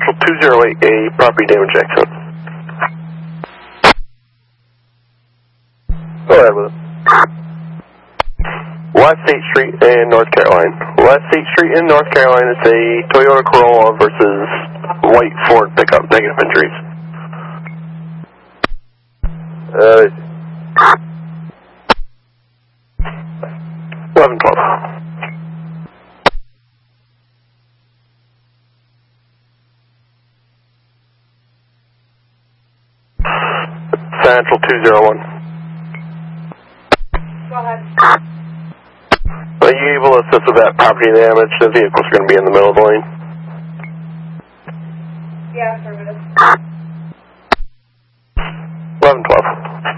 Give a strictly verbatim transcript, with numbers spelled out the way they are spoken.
Central two zero eight, a property damage exit. Go ahead with it. West eighth Street in North Carolina. West eighth Street in North Carolina is a Toyota Corolla versus white Ford pickup, negative injuries. Uh, eleven twelve. Central two zero one. Go ahead. Are you able to assist with that property damage? The vehicles are going to be in the middle of the lane.